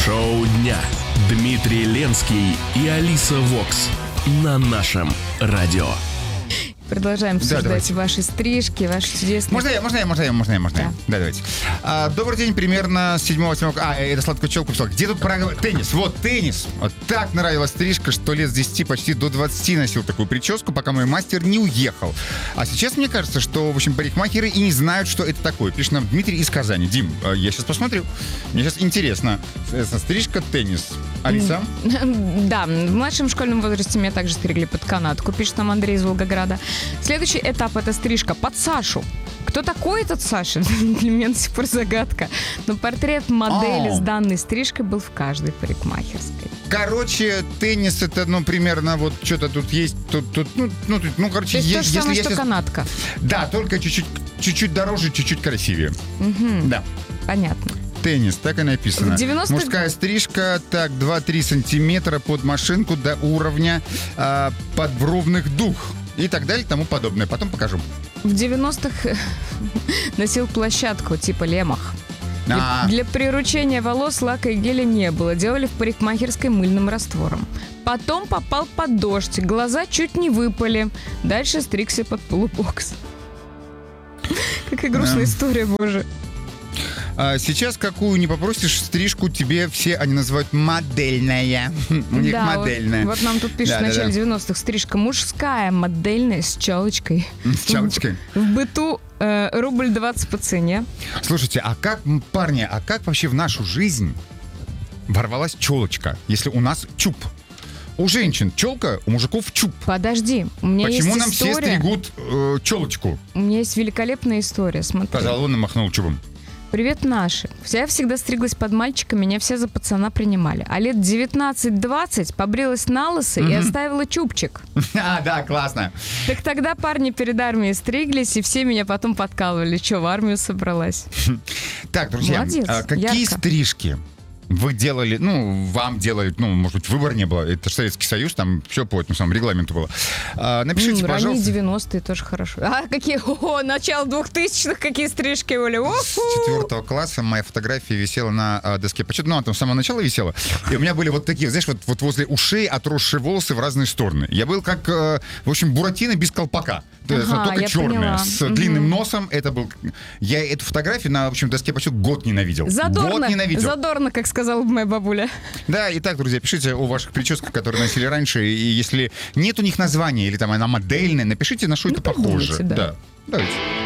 Шоу дня. Дмитрий Ленский и Алиса Вокс на нашем радио. Продолжаем обсуждать ваши стрижки, ваши чудесные... Можно я? Да, давайте. Добрый день, примерно с 7-8... это сладкую челку писал. Где тут про теннис? Вот, теннис. Вот так нравилась стрижка, что лет с 10 почти до 20 носил такую прическу, пока мой мастер не уехал. А сейчас мне кажется, что, в общем, парикмахеры и не знают, что это такое. Пишет нам Дмитрий из Казани. Дим, я сейчас посмотрю. Мне сейчас интересно. Стрижка, теннис. Алиса? Да, в младшем школьном возрасте меня также стригли под канатку, пишет нам Андрей из Волгограда. Следующий этап — это стрижка под Сашу. Кто такой этот Саша? Для меня до сих пор загадка. Но портрет модели с данной стрижкой был в каждой парикмахерской. Короче, теннис — это, примерно вот что-то тут есть, короче, то есть то же самое, что сейчас... канатка. Да, только чуть-чуть дороже, чуть-чуть красивее. Угу. Да. Понятно. Теннис, так и написано. 90... Мужская стрижка, так, 2-3 сантиметра под машинку до уровня подбровных дуг. И так далее, тому подобное. Потом покажу. В 90-х носил площадку типа лемах. Для приручения волос лака и геля не было. Делали в парикмахерской мыльным раствором. Потом попал под дождь. Глаза чуть не выпали. Дальше стригся под полубокс. Какая грустная история, боже. Сейчас какую не попросишь стрижку, тебе все они называют модельная. У них модельная. Вот нам тут пишут в начале 90-х: стрижка мужская, модельная, с челочкой. С челочкой. В быту рубль 20 по цене. Слушайте, парни, как вообще в нашу жизнь ворвалась челочка, если у нас чуб? У женщин челка, у мужиков чуб. Подожди, у меня Почему есть нам история. все стригут челочку? У меня есть великолепная история, смотри. Сказал он и махнул чубом. Привет, наши. Я всегда стриглась под мальчика, меня все за пацана принимали. А лет 19-20 побрилась на лысо и оставила чубчик. Да, классно. Так тогда парни перед армией стриглись, и все меня потом подкалывали. Че, в армию собралась? Так, друзья, молодец, какие ярко. стрижки вы делали, вам делали, может быть, выбора не было, это Советский Союз, там все по этому самому регламенту было. Напишите, пожалуйста. Ранние 90-е тоже хорошо. Начало 2000-х, какие стрижки были. С 4 класса моя фотография висела на доске почета, она там с самого начала висела, и у меня были вот такие, знаешь, вот возле ушей отросшие волосы в разные стороны. Я был как, в общем, Буратино без колпака. Только черная, с длинным носом. Это был... Я эту фотографию на, в общем, доске почета год ненавидел. Задорно, как сказала бы моя бабуля. Да, итак, друзья, пишите о ваших прическах, которые носили раньше, и если нет у них названия, или там она модельная, напишите, на что это похоже. Да. Давайте.